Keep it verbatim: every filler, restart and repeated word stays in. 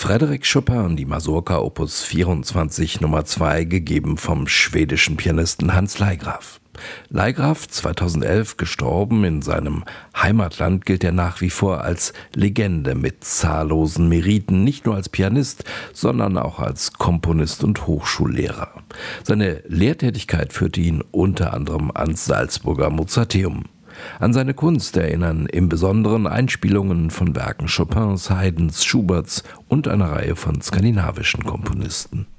Frédéric Chopin, die Masurka Opus vierundzwanzig Nummer zwei, gegeben vom schwedischen Pianisten Hans Leigraf. Leigraf, zweitausendelf gestorben, in seinem Heimatland gilt er nach wie vor als Legende mit zahllosen Meriten, nicht nur als Pianist, sondern auch als Komponist und Hochschullehrer. Seine Lehrtätigkeit führte ihn unter anderem ans Salzburger Mozarteum. An seine Kunst erinnern im Besonderen Einspielungen von Werken Chopins, Haydns, Schuberts und einer Reihe von skandinavischen Komponisten.